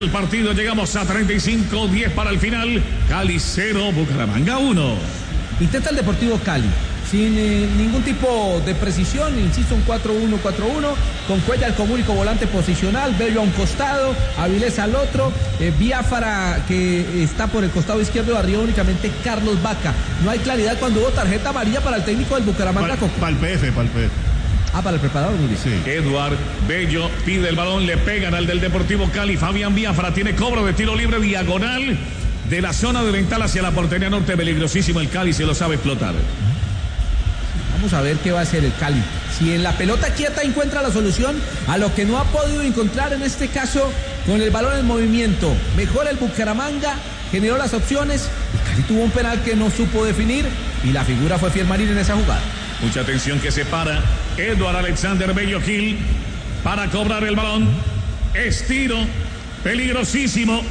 El partido, llegamos a 35-10 para el final. Cali 0, Bucaramanga 1. Intenta el Deportivo Cali sin ningún tipo de precisión, insisto, un 4-1-4-1, con Cuellar como único volante posicional, Bello a un costado, Avilés al otro, Biafara que está por el costado izquierdo, arriba únicamente Carlos Vaca. No hay claridad cuando hubo tarjeta amarilla para el técnico del Bucaramanga. Para el PF. Para el preparador, muy bien. Sí. Eduard Bello pide el balón, le pegan al del Deportivo Cali. Fabián Biafara tiene cobro de tiro libre diagonal de la zona de ventana hacia la portería norte. Peligrosísimo el Cali, se lo sabe explotar. Vamos a ver qué va a hacer el Cali. Si en la pelota quieta encuentra la solución a lo que no ha podido encontrar en este caso con el balón en movimiento. Mejor el Bucaramanga, generó las opciones. El Cali tuvo un penal que no supo definir y la figura fue Fiermarín en esa jugada. Mucha atención que separa Eduard Alexander Bello Gil para cobrar el balón. Estiro, peligrosísimo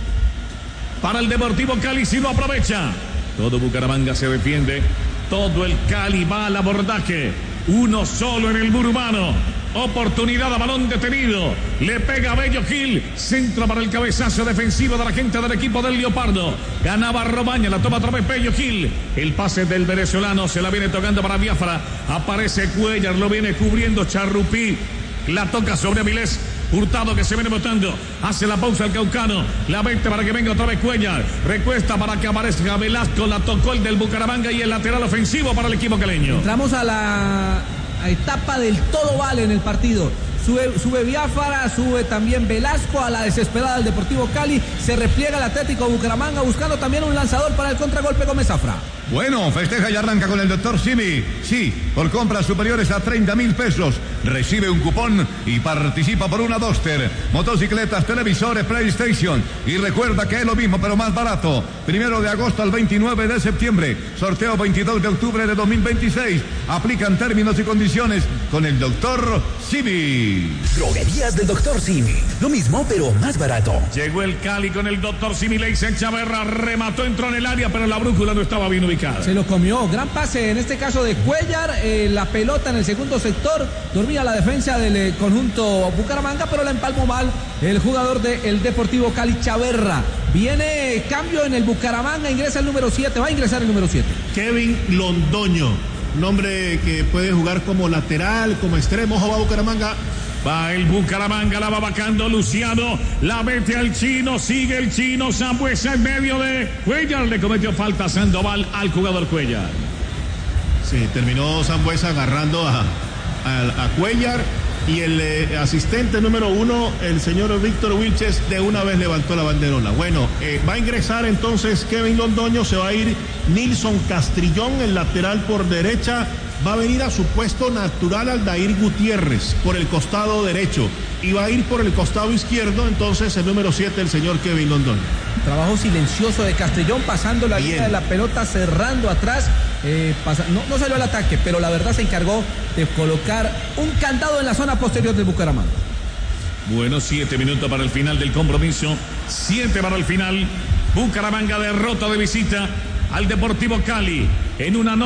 para el Deportivo Cali si lo aprovecha. Todo Bucaramanga se defiende. Todo el Cali va al abordaje. Uno solo en el muro humano. Oportunidad a balón detenido. Le pega Bello Gil. Centro para el cabezazo defensivo de la gente del equipo del Leopardo. Ganaba Romaña. La toma otra vez Bello Gil. El pase del venezolano se la viene tocando para Biafra. Aparece Cuellar. Lo viene cubriendo Charrupí. La toca sobre Avilés. Hurtado que se viene botando, hace la pausa el caucano, la mete para que venga otra vez Cuellar, recuesta para que aparezca Velasco, la tocó el del Bucaramanga y el lateral ofensivo para el equipo caleño. Entramos a la etapa del todo vale en el partido. Sube Biafara, sube también Velasco a la desesperada del Deportivo Cali, se repliega el Atlético Bucaramanga buscando también un lanzador para el contragolpe Gómez Zafra. Bueno, festeja y arranca con el Dr. Simi. Sí, por compras superiores a 30,000 pesos. Recibe un cupón y participa por una Duster, motocicletas, televisores, PlayStation. Y recuerda que es lo mismo, pero más barato. 1 de agosto al 29 de septiembre. Sorteo 22 de octubre de 2026. Aplican términos y condiciones con el Dr. Simi. Droguerías del Dr. Simi. Lo mismo, pero más barato. Llegó el Cali con el Dr. Simi. Leisen Chaverra remató, entró en el área, pero la brújula no estaba bien ubicada. Se lo comió, gran pase en este caso de Cuellar, la pelota en el segundo sector, dormía la defensa del conjunto Bucaramanga, pero la empalmó mal el jugador del Deportivo Cali, Chaverra. Viene cambio en el Bucaramanga, ingresa el número 7, va a ingresar el número 7. Kevin Londoño, un hombre que puede jugar como lateral, como extremo. Ojo, va Bucaramanga. Va el Bucaramanga, la va vacando Luciano, la mete al chino, sigue el chino, Sambuesa en medio de Cuellar, le cometió falta Sandoval al jugador Cuellar. Sí, terminó Sambuesa agarrando a Cuellar y el asistente número 1, el señor Víctor Wilches, de una vez levantó la banderola. Bueno, va a ingresar entonces Kevin Londoño, se va a ir Nilson Castrillón, el lateral por derecha. Va a venir a su puesto natural Aldair Gutiérrez por el costado derecho y va a ir por el costado izquierdo entonces el número 7, el señor Kevin Londoño. Trabajo silencioso de Castrillón, pasando la línea de la pelota, cerrando atrás, no salió al ataque, pero la verdad se encargó de colocar un candado en la zona posterior del Bucaramanga. Bueno, 7 minutos para el final del compromiso, 7 para el final. Bucaramanga derrota de visita al Deportivo Cali en un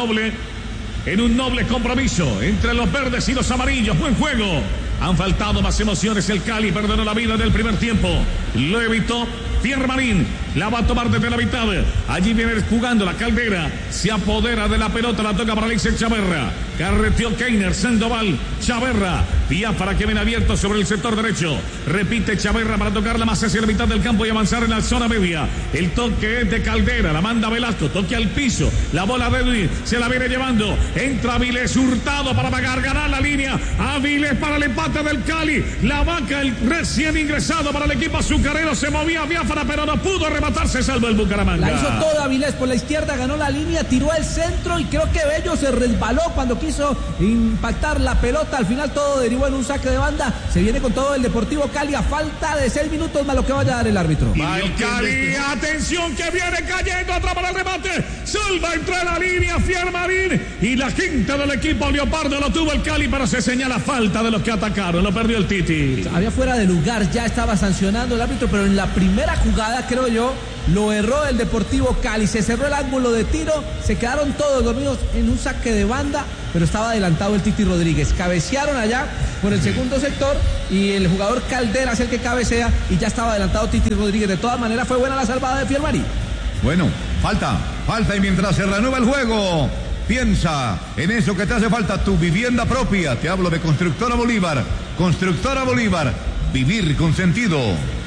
noble compromiso entre los verdes y los amarillos. Buen juego. Han faltado más emociones. El Cali perdonó la vida en el primer tiempo. Lo evitó Fiermarín. La va a tomar desde la mitad. Allí viene jugando la Caldera. Se apodera de la pelota. La toca para Alexis Chaverra. Carreteó Keiner. Sandoval. Chaverra. Biafara que viene abierto sobre el sector derecho. Repite Chaverra para tocarla más hacia la mitad del campo y avanzar en la zona media. El toque es de Caldera. La manda Velasco. Toque al piso. La bola de Edwin. Se la viene llevando. Entra Avilés Hurtado para pagar. Ganar la línea. Avilés para el empate del Cali. La vaca, el recién ingresado para el equipo azucarero. Se movía Biafara, pero no pudo rematarse, salvo el Bucaramanga. La hizo toda Avilés por la izquierda, ganó la línea, tiró al centro y creo que Bello se resbaló cuando quiso impactar la pelota. Al final todo derivó en un saque de banda. Se viene con todo el Deportivo Cali a falta de 6 minutos más lo que vaya a dar el árbitro. Va el Cali, atención que viene cayendo, atrapa el remate. Salva entre la línea Fiermarín y la gente del equipo Leopardo lo tuvo el Cali, pero se señala falta de los que atacaron. Lo perdió el Titi. Había fuera de lugar, ya estaba sancionando el árbitro, pero en la primera jugada, creo yo, lo erró el Deportivo Cali, se cerró el ángulo de tiro, se quedaron todos dormidos en un saque de banda, pero estaba adelantado el Titi Rodríguez. Cabecearon allá por el segundo sector y el jugador Caldera es el que cabecea y ya estaba adelantado Titi Rodríguez. De todas maneras fue buena la salvada de Fielmari. Bueno, falta y mientras se reanuda el juego, piensa en eso que te hace falta, tu vivienda propia. Te hablo de Constructora Bolívar. Constructora Bolívar, vivir con sentido.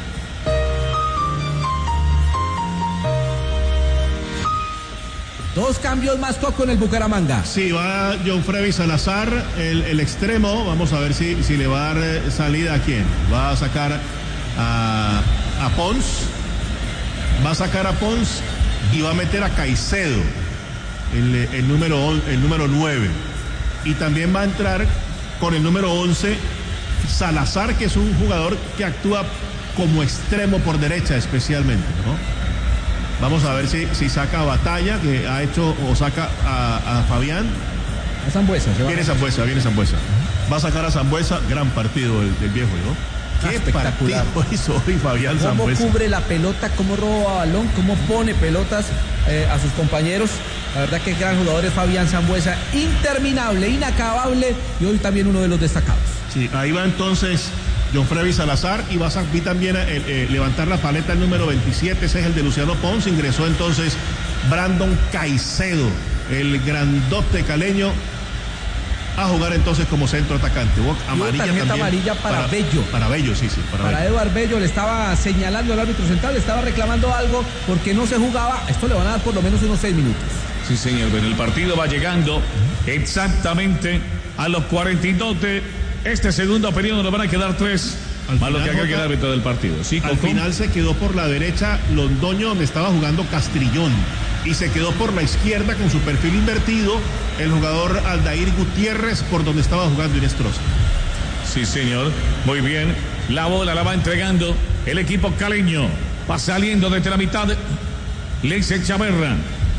Dos cambios más, Coco, en el Bucaramanga. Sí, va John Freddy Salazar, el extremo. Vamos a ver si le va a dar salida a quién. Va a sacar a Pons. Va a sacar a Pons y va a meter a Caicedo, el número 9. Y también va a entrar con el número 11 Salazar, que es un jugador que actúa como extremo por derecha especialmente, ¿no? Vamos a ver si saca a Batalla, que ha hecho, o saca a Fabián. A Sambuesa. Viene Sambuesa. Va a sacar a Sambuesa, gran partido del viejo, ¿no? Qué espectacular partido hizo hoy Fabián Sambuesa. Cómo cubre la pelota, cómo roba balón, cómo pone pelotas a sus compañeros. La verdad que gran jugador es Fabián Sambuesa, interminable, inacabable y hoy también uno de los destacados. Sí, ahí va entonces John Freddy Salazar y vi también levantar la paleta el número 27, ese es el de Luciano Pons. Ingresó entonces Brandon Caicedo, el grandote caleño, a jugar entonces como centro atacante. Amarilla también, amarilla para Bello. Para Bello, sí. Para Eduard Bello le estaba señalando al árbitro central, le estaba reclamando algo porque no se jugaba. Esto le van a dar por lo menos unos 6 minutos. Sí, señor, pero el partido va llegando exactamente a los 42 de este segundo periodo. Nos van a quedar 3 más lo que agregue el árbitro del partido. Sí, al final se quedó por la derecha Londoño, donde estaba jugando Castrillón, y se quedó por la izquierda con su perfil invertido el jugador Aldair Gutiérrez, por donde estaba jugando Inestrosa. Sí, señor, muy bien. La bola la va entregando el equipo caleño. Va saliendo desde la mitad Leise Chaverra.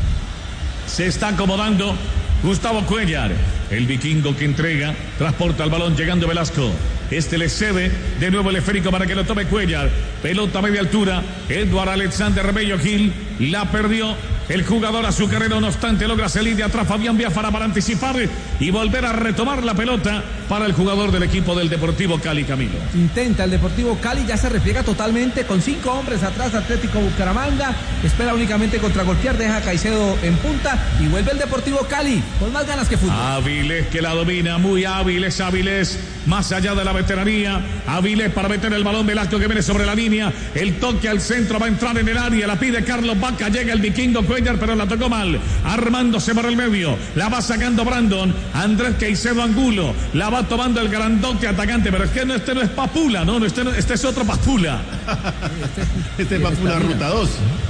Se está acomodando Gustavo Cuellar, el vikingo que entrega, transporta el balón llegando Velasco. Este le cede de nuevo el esférico para que lo tome Cuellar. Pelota a media altura. Edward Alexander Bello Gil la perdió. El jugador azucarero, no obstante, logra salir de atrás Fabián Biafara para anticipar y volver a retomar la pelota para el jugador del equipo del Deportivo Cali, Camilo. Intenta el Deportivo Cali, ya se repliega totalmente con 5 hombres atrás, Atlético Bucaramanga. Espera únicamente contragolpear, deja a Caicedo en punta y vuelve el Deportivo Cali con más ganas que fútbol. Áviles que la domina, muy Áviles, más allá de la veteranía. Áviles para meter el balón, Velasco que viene sobre la línea. El toque al centro va a entrar en el área, la pide Carlos Vaca, llega el vikingo Cuellar, pero la tocó mal. Armándose para el medio, la va sacando Brandon. Andrés Caicedo Angulo, la va tomando el grandote atacante, pero es que este no es Papula, no, este es otro Papula. Este es Papula Ruta 2.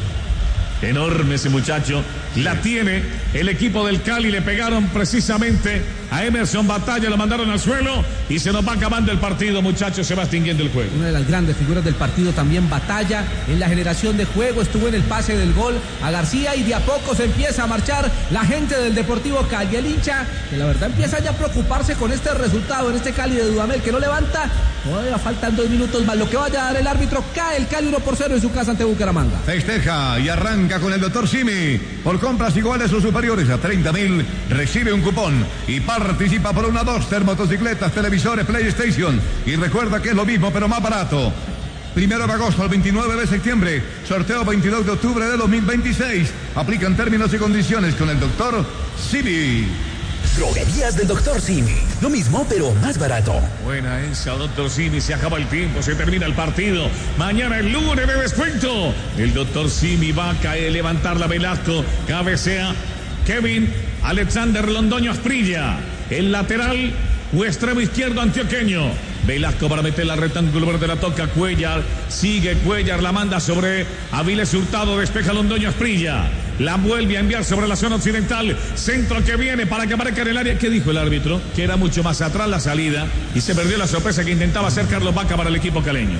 Enorme ese muchacho. La tiene el equipo del Cali. Le pegaron precisamente a Emerson Batalla. Lo mandaron al suelo y se nos va acabando el partido, muchachos. Se va extinguiendo el juego. Una de las grandes figuras del partido también Batalla. En la generación de juego estuvo en el pase del gol a García y de a poco se empieza a marchar la gente del Deportivo Cali. El hincha que la verdad empieza ya a preocuparse con este resultado en este Cali de Dudamel que no levanta. Todavía faltan 2 minutos más. Lo que vaya a dar el árbitro, cae el Cali 1-0 en su casa ante Bucaramanga. Festeja y arranca con el doctor Simi. Por compras iguales o superiores a 30.000, recibe un cupón y participa por una Duster, motocicletas, televisores, PlayStation. Y recuerda que es lo mismo, pero más barato. 1 de agosto al 29 de septiembre. Sorteo 22 de octubre de 2026. Aplican términos y condiciones con el doctor Simi. Droguerías del Dr. Simi. Lo mismo, pero más barato. Buena esa, Dr. Simi. Se acaba el tiempo, se termina el partido. Mañana el lunes de descuento. El Dr. Simi va a caer, levantar la Velasco. Cabecea Kevin Alexander Londoño Asprilla. El lateral o extremo izquierdo antioqueño. Velasco para meter la rectángulo verde, la toca Cuellar. Sigue Cuellar, la manda sobre Aviles Hurtado, despeja Londoño Asprilla. La vuelve a enviar sobre la zona occidental. Centro que viene para que aparezca en el área. ¿Qué dijo el árbitro? Que era mucho más atrás la salida y se perdió la sorpresa que intentaba hacer Carlos Vaca para el equipo caleño.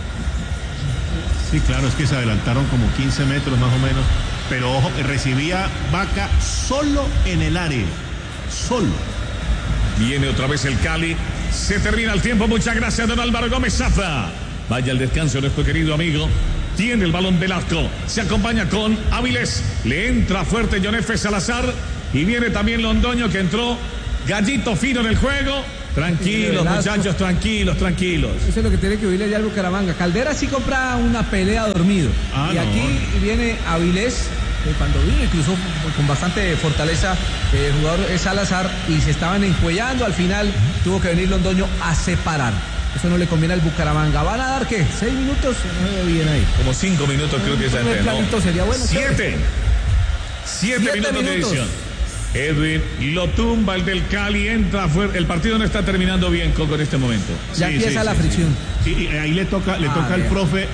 Sí, claro, es que se adelantaron como 15 metros más o menos. Pero ojo, recibía Vaca solo en el área. Solo. Viene otra vez el Cali. Se termina el tiempo. Muchas gracias, don Álvaro Gómez Zafa. Vaya al descanso nuestro querido amigo Tiene el balón Velasco. Se acompaña con Áviles. Le entra fuerte John F. Salazar. Y viene también Londoño que entró. Gallito fino en el juego. Tranquilos, muchachos, tranquilos. Eso es lo que tiene que oírle ya al Bucaramanga. Caldera sí compra una pelea dormido. Y aquí viene Avilés, cuando vino incluso con bastante fortaleza, el jugador es Salazar, y se estaban encuellando. Al final tuvo que venir Londoño a separar. Eso no le conviene al Bucaramanga. ¿Van a dar qué? ¿6 minutos? No veo bien ahí. Como 5 minutos creo que es el planito sería bueno. 7 minutos de edición. Edwin lo tumba el del Cali, entra fuerte. El partido no está terminando bien, Coco, en este momento. Ya empieza la fricción. Sí, y ahí le toca al profe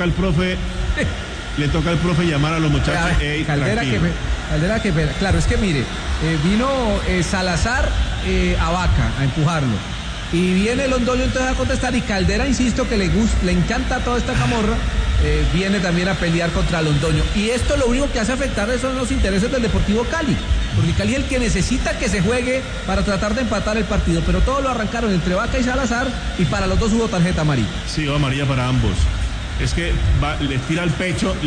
llamar a los muchachos. Caldera que claro, es que mire, vino Salazar a Vaca a empujarlo. Y viene Londoño entonces a contestar, y Caldera, insisto, que le encanta toda esta camorra, viene también a pelear contra Londoño. Y esto lo único que hace afectar son los intereses del Deportivo Cali, porque Cali es el que necesita que se juegue para tratar de empatar el partido, pero todo lo arrancaron entre Vaca y Salazar, y para los dos hubo tarjeta amarilla. Sí, hubo amarilla para ambos. Es que le tira el pecho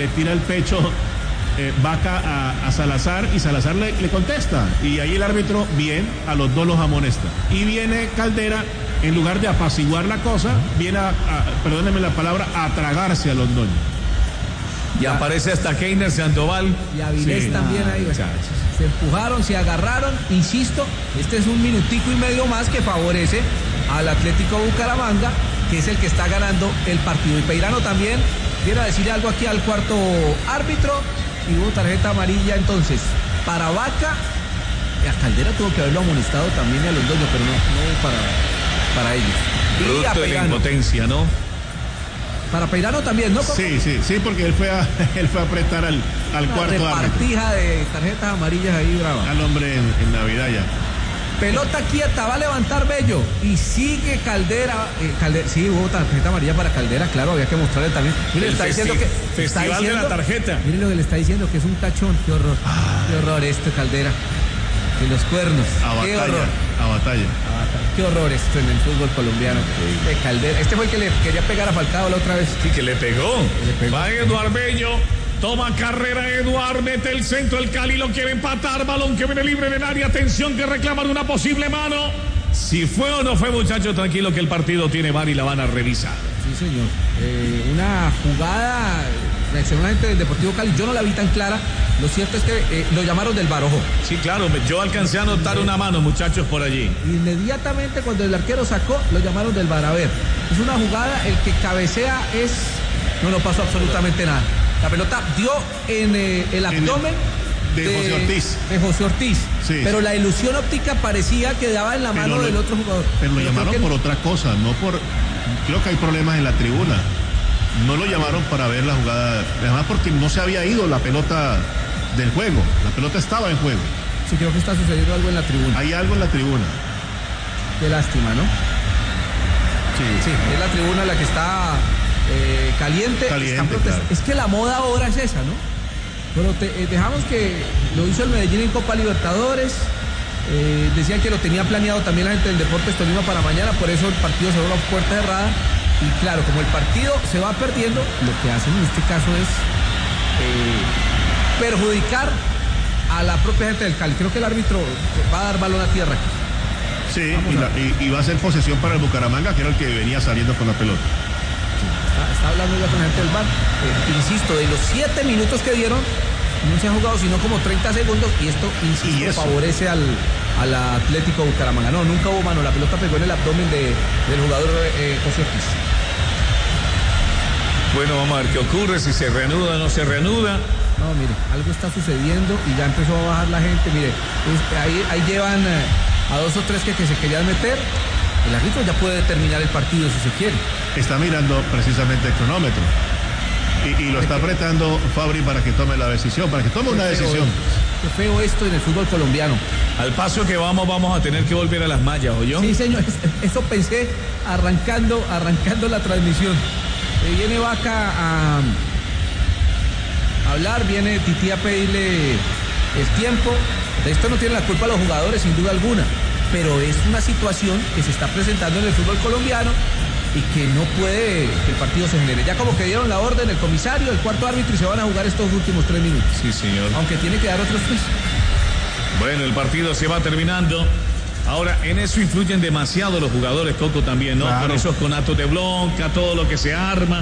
Vaca a Salazar, y Salazar le contesta, y ahí el árbitro bien a los dos los amonesta, y viene Caldera, en lugar de apaciguar la cosa, viene perdónenme la palabra, a tragarse a Londoño. Y aparece hasta Keiner Sandoval y Avilés también ahí. Se empujaron, se agarraron, insisto, este es un minutico y medio más que favorece al Atlético Bucaramanga, que es el que está ganando el partido. Y Peirano también viene a decirle algo aquí al cuarto árbitro, y hubo tarjeta amarilla entonces para Vaca. A Caldera tuvo que haberlo amonestado también, a Londoño, pero no para ellos. Producto de la impotencia, ¿no? Para Peirano también, ¿no? Sí, porque él fue a apretar al cuarto árbitro. Partija de tarjetas amarillas ahí brava. Al hombre en Navidad ya. Pelota quieta, va a levantar Bello y sigue Caldera. Sí, hubo tarjeta amarilla para Caldera, claro, había que mostrarle también. Mire, está diciendo que festival de la tarjeta. Mire lo que le está diciendo, que es un tachón. Qué horror. Qué horror esto, Caldera. De los cuernos. Qué horror. A batalla. Qué horror esto en el fútbol colombiano. De Caldera. Este fue el que le quería pegar a Falcao la otra vez. Sí, que le pegó. Va Eduardo Bello. Toma carrera Eduard, mete el centro, el Cali lo quiere empatar, balón que viene libre en el área, atención que reclaman una posible mano. Si fue o no fue, muchachos, tranquilo que el partido tiene VAR y la van a revisar. Sí, señor. Una jugada reaccionó la gente del Deportivo Cali, yo no la vi tan clara. Lo cierto es que lo llamaron del VAR, ojo. Sí, claro, yo alcancé a notar una mano, muchachos, por allí. Inmediatamente cuando el arquero sacó, lo llamaron del VAR. A ver, es una jugada, el que cabecea no pasó absolutamente nada. La pelota dio en el abdomen de José Ortiz. Sí. Pero la ilusión óptica parecía que daba en la mano del otro jugador. Pero lo llamaron por otra cosa, no por... Creo que hay problemas en la tribuna. No lo llamaron para ver la jugada, además porque no se había ido la pelota del juego. La pelota estaba en juego. Sí, creo que está sucediendo algo en la tribuna. Hay algo en la tribuna. Qué lástima, ¿no? Sí, es la tribuna la que está... caliente claro. Es que la moda ahora es esa, ¿no? Pero dejamos que lo hizo el Medellín en Copa Libertadores. Decían que lo tenía planeado también la gente del Deportes Tolima para mañana, por eso el partido se vuelve a puerta cerrada. Y claro, como el partido se va perdiendo, lo que hacen en este caso es perjudicar a la propia gente del Cali. Creo que el árbitro va a dar balón a tierra aquí. Sí, y va a ser posesión para el Bucaramanga, que era el que venía saliendo con la pelota. Está hablando ya con la gente del VAR. Insisto, de los 7 minutos que dieron, no se ha jugado sino como 30 segundos, y esto, insisto, favorece al Atlético Bucaramanga. No, nunca hubo mano, la pelota pegó en el abdomen del jugador José Ortiz. Bueno, vamos a ver qué ocurre, si se reanuda o no se reanuda. No, mire, algo está sucediendo y ya empezó a bajar la gente. Mire, ahí llevan a 2 o 3 que se querían meter. El árbitro ya puede determinar el partido si se quiere. Está mirando precisamente el cronómetro y lo está apretando Fabri para que tome la decisión, para que tome una decisión. Qué feo esto en el fútbol colombiano. Al paso que vamos a tener que volver a las mallas, ¿oyó? Sí, señor, eso pensé arrancando la transmisión. Viene Vaca a hablar, viene Tití a pedirle el tiempo. De esto no tienen la culpa los jugadores, sin duda alguna, pero es una situación que se está presentando en el fútbol colombiano y que no puede que el partido se genere. Ya como que dieron la orden el comisario, el cuarto árbitro, y se van a jugar estos últimos 3 minutos. Sí, señor. Aunque tiene que dar otros 3. Bueno, el partido se va terminando. Ahora, en eso influyen demasiado los jugadores, Coco, también, ¿no? Claro. Con esos conatos de bronca, todo lo que se arma.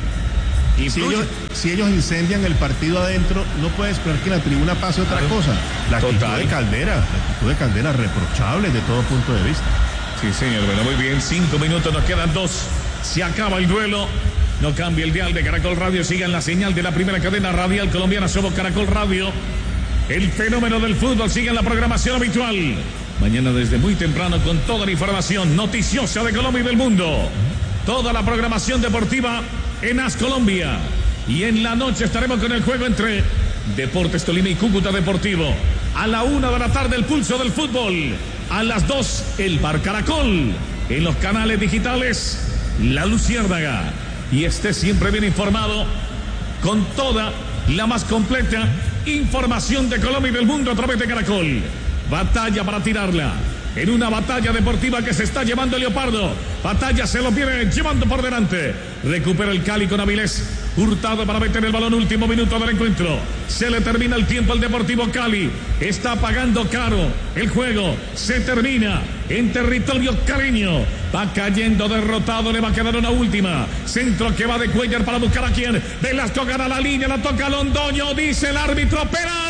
Si ellos incendian el partido adentro, no puede esperar que en la tribuna pase otra cosa. La actitud de Caldera, reprochable de todo punto de vista. Sí, señor. Bueno, muy bien. 5 minutos, nos quedan 2. Se acaba el duelo. No cambie el dial de Caracol Radio. Sigan la señal de la primera cadena radial colombiana. Somos Caracol Radio. El fenómeno del fútbol sigue en la programación habitual. Mañana desde muy temprano con toda la información noticiosa de Colombia y del mundo. Toda la programación deportiva en AS Colombia. Y en la noche estaremos con el juego entre Deportes Tolima y Cúcuta Deportivo. A la 1 de la tarde el pulso del fútbol. A las 2 el Bar Caracol. En los canales digitales La Luciérnaga. Y esté siempre bien informado con toda la más completa información de Colombia y del mundo a través de Caracol. Batalla para tirarla. En una batalla deportiva que se está llevando Leopardo. Batalla se lo viene llevando por delante. Recupera el Cali con Avilés. Hurtado para meter el balón, último minuto del encuentro. Se le termina el tiempo al Deportivo Cali. Está pagando caro el juego. Se termina en territorio caleño. Va cayendo derrotado, le va a quedar una última. Centro que va de Cuellar para buscar a quien. Velasco gana la línea, la toca Londoño. Dice el árbitro,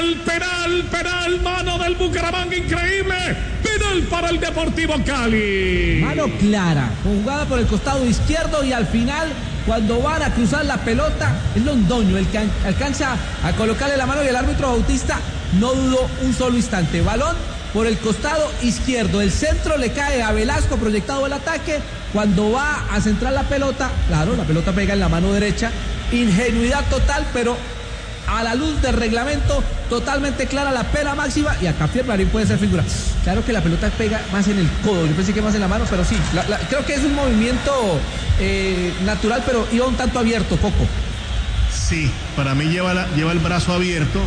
penal. Mano del Bucaramanga, increíble. Penal para el Deportivo Cali. Mano clara, jugada por el costado izquierdo y al final, cuando van a cruzar la pelota, es Londoño el que alcanza a colocarle la mano y el árbitro Bautista no dudó un solo instante. Balón por el costado izquierdo, el centro le cae a Velasco proyectado el ataque. Cuando va a centrar la pelota, claro, la pelota pega en la mano derecha. Ingenuidad total, pero a la luz del reglamento, totalmente clara la pena máxima. Y acá Piermarín puede ser figura. Claro que la pelota pega más en el codo, yo pensé que más en la mano, pero sí, creo que es un movimiento natural, pero iba un tanto abierto, Coco. Sí, para mí lleva el brazo abierto.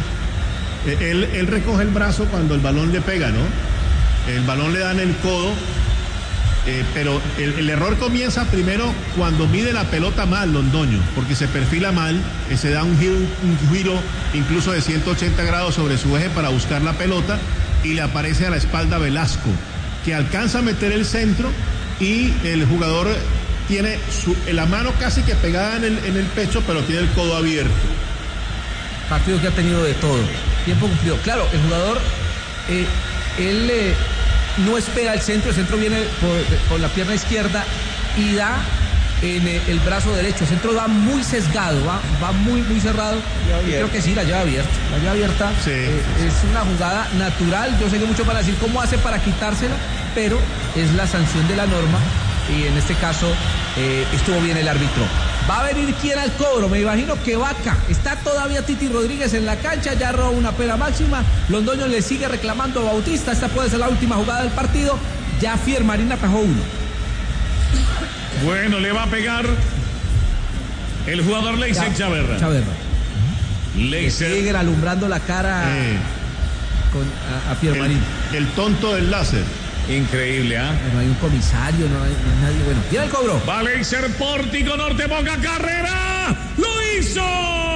Él recoge el brazo cuando el balón le pega, ¿no? El balón le da en el codo, pero el error comienza primero cuando mide la pelota mal, Londoño, porque se perfila mal, se da un giro incluso de 180 grados sobre su eje para buscar la pelota y le aparece a la espalda Velasco, que alcanza a meter el centro y el jugador tiene la mano casi que pegada en el pecho, pero tiene el codo abierto. Partido que ha tenido de todo. Tiempo cumplido. Claro, el jugador, él no espera el centro viene por la pierna izquierda y da en el brazo derecho. El centro va muy sesgado, va muy cerrado. Creo que sí, la lleva abierta. Sí. Es una jugada natural. Yo sé que mucho para decir cómo hace para quitársela, pero es la sanción de la norma y en este caso estuvo bien el árbitro. Va a venir quien al cobro, me imagino que Vaca. Está todavía Titi Rodríguez en la cancha, ya roba una pena máxima. Londoño le sigue reclamando a Bautista. Esta puede ser la última jugada del partido. Ya Piermarín atajó uno. Bueno, le va a pegar el jugador Leiser Chaverra. Leiser sigue alumbrando la cara a Piermarín. El tonto del láser. Increíble, ¿ah? No hay un comisario, no hay nadie. Bueno, tira el cobro. Va Leiser, Pórtico Norte, Boca, carrera. ¡Lo hizo!